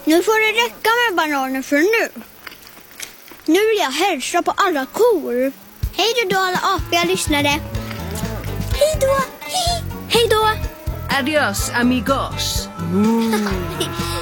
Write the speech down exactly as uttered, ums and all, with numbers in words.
Nu får det räcka med bananer för nu. Nu vill jag hälsa på alla kor. Hej då alla apiga lyssnare. Hej då. Hej, hej då. Adios amigos. Mm.